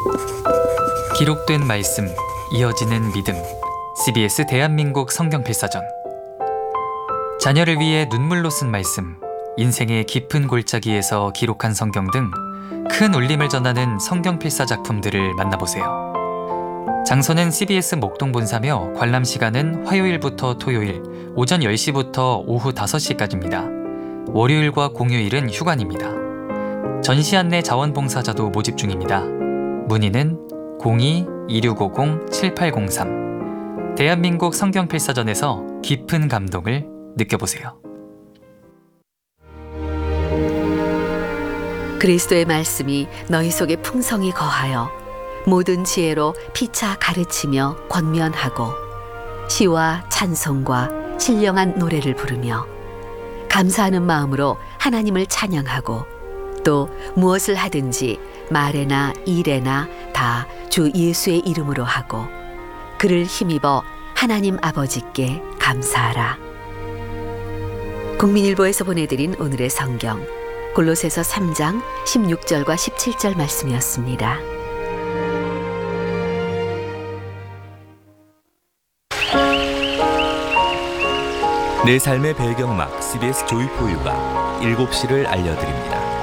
기록된 말씀, 이어지는 믿음. CBS 대한민국 성경필사전. 자녀를 위해 눈물로 쓴 말씀, 인생의 깊은 골짜기에서 기록한 성경 등 큰 울림을 전하는 성경필사 작품들을 만나보세요. 장소는 CBS 목동본사며 관람 시간은 화요일부터 토요일 오전 10시부터 오후 5시까지입니다. 월요일과 공휴일은 휴관입니다. 전시 안내 자원봉사자도 모집 중입니다. 문의는 02-2650-7803. 대한민국 성경필사전에서 깊은 감동을 느껴보세요. 그리스도의 말씀이 너희 속에 풍성히 거하여 모든 지혜로 피차 가르치며 권면하고 시와 찬송과 신령한 노래를 부르며 감사하는 마음으로 하나님을 찬양하고 또 무엇을 하든지 말에나 일에나 다 주 예수의 이름으로 하고 그를 힘입어 하나님 아버지께 감사하라. 국민일보에서 보내드린 오늘의 성경 골로새서 3장 16절과 17절 말씀이었습니다. 내 삶의 배경막 CBS 조이포유가 7시를 알려드립니다.